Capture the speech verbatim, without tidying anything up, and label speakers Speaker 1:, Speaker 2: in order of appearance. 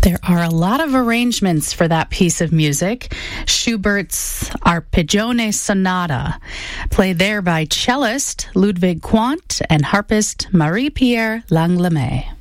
Speaker 1: There are a lot of arrangements for that piece of music. Schubert's Arpeggione Sonata, played there by cellist Ludwig Quandt and harpist Marie-Pierre Langlamet.